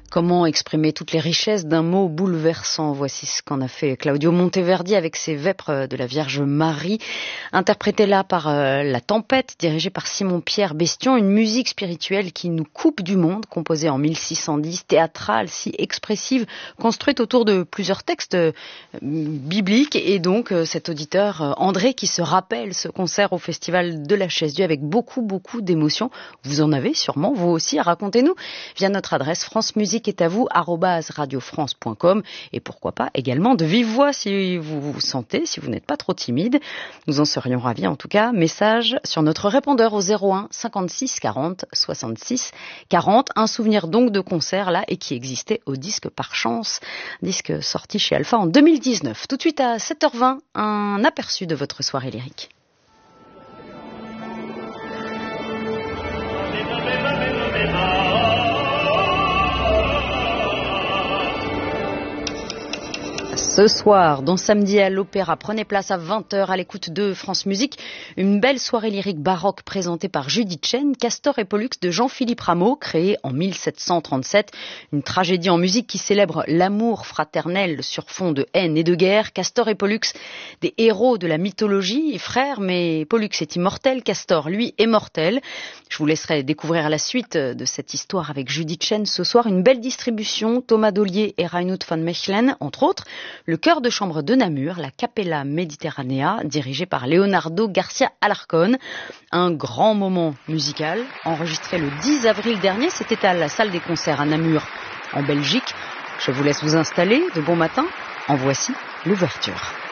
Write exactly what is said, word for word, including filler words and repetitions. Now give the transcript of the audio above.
Comment exprimer toutes les richesses d'un mot bouleversant? Voici ce qu'en a fait Claudio Monteverdi avec ses Vêpres de la Vierge Marie, interprétée là par euh, La Tempête, dirigée par Simon-Pierre Bestion, une musique spirituelle qui nous coupe du monde, composée en mille six cent dix, théâtrale, si expressive, construite autour de plusieurs textes euh, bibliques, et donc euh, cet auditeur euh, André qui se rappelle ce concert au Festival de la Chaise-Dieu avec beaucoup, beaucoup d'émotions. Vous en avez sûrement, vous aussi, racontez-nous via notre adresse France Musique est à vous, arobase radiofrance point com, et pourquoi pas également de vive voix si vous vous sentez, si vous n'êtes pas trop timide. Nous en serions ravis en tout cas. Message sur notre répondeur au zéro un cinquante-six quarante soixante-six quarante. Un souvenir donc de concert là et qui existait au disque par chance, disque sorti chez Alpha en deux mille dix-neuf. Tout de suite à sept heures vingt, un aperçu de votre soirée lyrique. Ce soir, dans Samedi à l'Opéra, prenez place à vingt heures à l'écoute de France Musique. Une belle soirée lyrique baroque présentée par Judith Chen, Castor et Pollux de Jean-Philippe Rameau, créée en mille sept cent trente-sept. Une tragédie en musique qui célèbre l'amour fraternel sur fond de haine et de guerre. Castor et Pollux, des héros de la mythologie, frères, mais Pollux est immortel, Castor, lui, est mortel. Je vous laisserai découvrir la suite de cette histoire avec Judith Chen ce soir. Une belle distribution, Thomas Dollier et Reinhard von Mechelen, entre autres. Le chœur de chambre de Namur, la Capella Mediterranea, dirigée par Leonardo Garcia Alarcón. Un grand moment musical, enregistré le dix avril dernier, c'était à la salle des concerts à Namur, en Belgique. Je vous laisse vous installer, de bon matin. En voici l'ouverture.